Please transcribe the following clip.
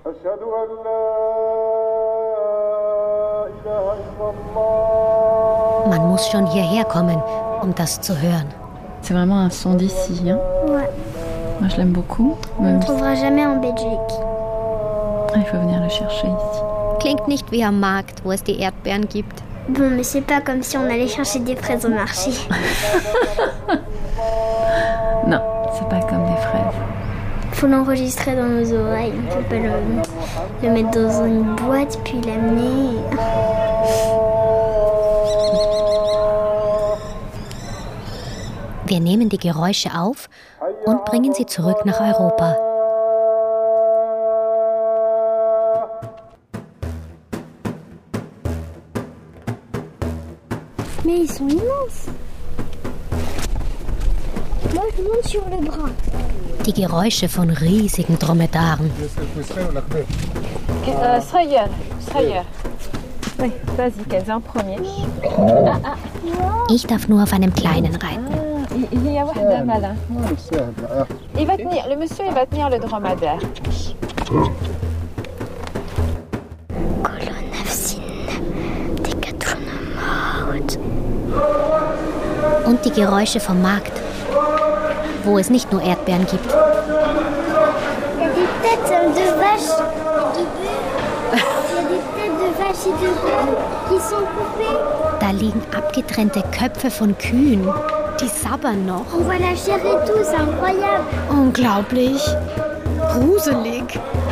Man muss schon hierher kommen, um das zu hören. C'est vraiment un son d'ici, hein? Ouais. Moi, je l'aime beaucoup. On ne trouvera jamais en Belgique. Il faut venir le chercher ici. Klingt nicht wie am Markt, wo es die Erdbeeren gibt. Bon, mais c'est pas comme si on allait chercher des fraises au marché. Non, c'est pas comme des fraises. Faut l'enregistrer dans nos oreilles. On peut pas le mettre dans une boîte puis l'amener. Wir nehmen die Geräusche auf und bringen sie zurück nach Europa. Mais ils sont immenses. Moi, je monte sur le bras. Die Geräusche von riesigen Dromedaren. Srayer. Oui, vas-y, Kenza, en premier. Ich darf nur auf einem kleinen reiten. Il va tenir, le monsieur il va tenir le dromadaire. Und die Geräusche vom Markt, wo es nicht nur Erdbeeren gibt. Da liegen abgetrennte Köpfe von Kühen. Die sabbern noch. On voit la chair et tout, c'est incroyable. Unglaublich. Gruselig.